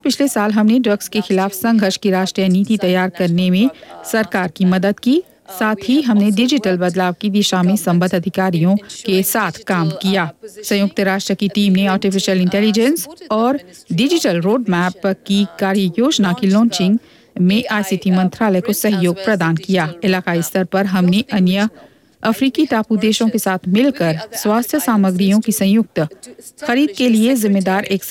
पिछले साल हमने ड्रग्स के खिलाफ संघर्ष की राष्ट्रीय नीति तैयार करने में सरकार की मदद की। साथ ही हमने डिजिटल बदलाव की दिशा में संबद्ध अधिकारियों के साथ काम किया। संयुक्त राष्ट्र की टीम ने आर्टिफिशियल इंटेलिजेंस और डिजिटल रोड मैप की कार्य योजना की लॉन्चिंग में आईसीटी मंत्रालय को सहयोग प्रदान किया। इलाकाई स्तर पर हमने अन्य अफ्रीकी टापू देशों के साथ मिलकर स्वास्थ्य सामग्रियों की संयुक्त खरीद के लिए जिम्मेदार एक